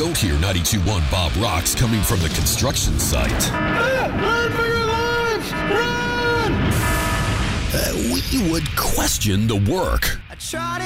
don't hear 92.1 Bob Rocks coming from the construction site. Run for your lives! Run! We would question the work. I tried